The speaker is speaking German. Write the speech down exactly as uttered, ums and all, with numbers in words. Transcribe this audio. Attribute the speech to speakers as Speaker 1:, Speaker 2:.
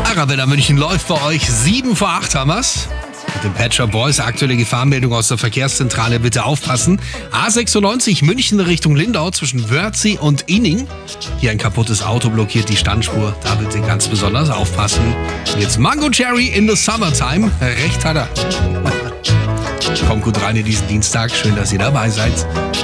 Speaker 1: Arabella München läuft bei euch. sieben vor acht haben wir's. Mit dem Pet Shop Boys, aktuelle Gefahrmeldung aus der Verkehrszentrale, bitte aufpassen. A sechsundneunzig München Richtung Lindau zwischen Wörthsee und Inning. Hier ein kaputtes Auto blockiert die Standspur, da bitte ganz besonders aufpassen. Jetzt Mango Cherry in the Summertime. Recht hat er. Kommt gut rein in diesen Dienstag, schön, dass ihr dabei seid.